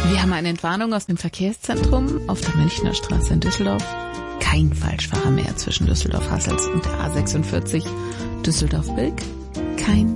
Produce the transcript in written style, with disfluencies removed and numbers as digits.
Wir haben eine Entwarnung aus dem Verkehrszentrum auf der Münchner Straße in Düsseldorf. Kein Falschfahrer mehr zwischen Düsseldorf-Hassels und der A46 Düsseldorf-Bilk. Kein